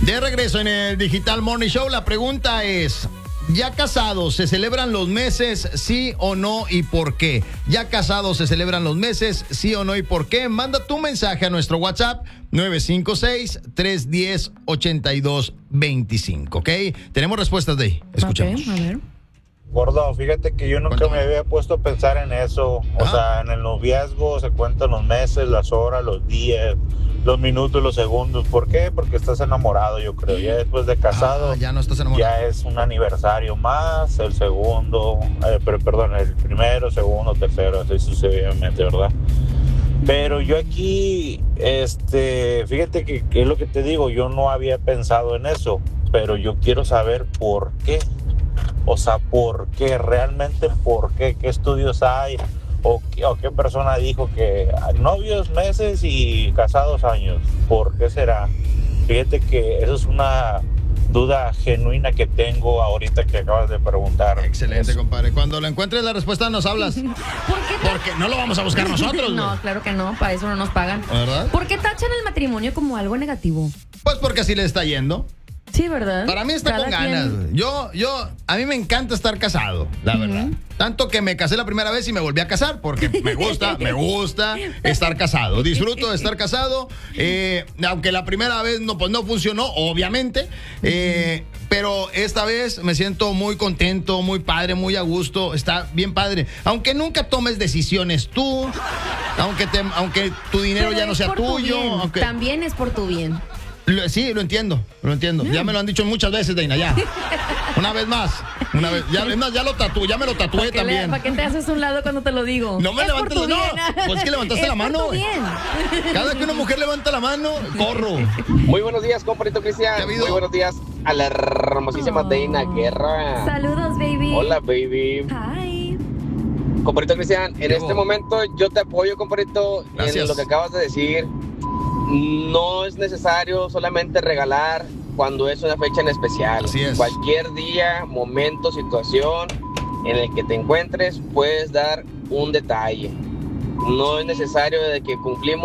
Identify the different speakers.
Speaker 1: De regreso en el Digital Morning Show, la pregunta es: ¿ya casados se celebran los meses, sí o no, y por qué? ¿Ya casados se celebran los meses, sí o no, y por qué? Manda tu mensaje a nuestro WhatsApp 956-310-8225, ¿ok? Tenemos respuestas de ahí. Escuchamos.
Speaker 2: Okay, a ver.
Speaker 3: Gordo, fíjate que yo nunca me había puesto a pensar en eso. O sea, en el noviazgo se cuentan los meses, las horas, los días, los minutos, los segundos. ¿Por qué? Porque estás enamorado, yo creo. Ya después de casado,
Speaker 1: ya no estás enamorado.
Speaker 3: Ya es un aniversario más, el segundo, el primero, segundo, tercero, así sucesivamente, ¿verdad? Pero yo aquí, fíjate que es lo que te digo, yo no había pensado en eso, pero yo quiero saber por qué. O sea, ¿por qué? Realmente, ¿por qué? ¿Qué estudios hay? ¿O qué persona dijo que novios meses y casados años? ¿Por qué será? Fíjate que eso es una duda genuina que tengo ahorita que acabas de preguntar.
Speaker 1: Excelente, compadre. Cuando lo encuentres la respuesta nos hablas.
Speaker 2: ¿Por qué
Speaker 1: Porque no lo vamos a buscar nosotros.
Speaker 2: No, claro que no, para eso no nos pagan.
Speaker 1: ¿Verdad?
Speaker 2: ¿Por qué tachan el matrimonio como algo negativo?
Speaker 1: Pues porque así le está yendo.
Speaker 2: Sí, ¿verdad?
Speaker 1: Para mí está
Speaker 2: Cada
Speaker 1: con ganas. A mí me encanta estar casado, la verdad. Tanto que me casé la primera vez y me volví a casar porque me gusta estar casado. Disfruto de estar casado, aunque la primera vez no funcionó, obviamente. Pero esta vez me siento muy contento, muy padre, muy a gusto. Está bien padre. Aunque nunca tomes decisiones tú, aunque tu dinero
Speaker 2: Pero
Speaker 1: ya no sea tuyo. Aunque...
Speaker 2: También es por tu bien.
Speaker 1: Sí, lo entiendo. Ya me lo han dicho muchas veces, Deina, ya. Una vez más. Ya me lo tatué también.
Speaker 2: ¿Para qué te haces un lado cuando te lo digo?
Speaker 1: No me levantes la mano. Pues es que levantaste la mano. Cada que una mujer levanta la mano, corro.
Speaker 4: Muy buenos días, compadrito Cristian. Muy buenos días a la hermosísima Deina Guerra.
Speaker 2: Saludos, baby.
Speaker 4: Hola, baby.
Speaker 2: Hi.
Speaker 4: Compadrito Cristian, en este momento yo te apoyo, compadrito, en lo que acabas de decir. No es necesario solamente regalar cuando es una fecha en especial.
Speaker 1: Así es.
Speaker 4: Cualquier día, momento, situación en el que te encuentres, puedes dar un detalle. No es necesario de que cumplimos